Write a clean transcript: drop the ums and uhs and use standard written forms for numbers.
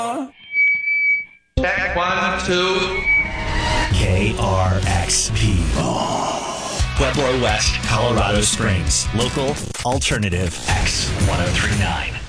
Check 1, 2. KRXP. Pueblo West, Colorado Springs. Local, alternative, X1039.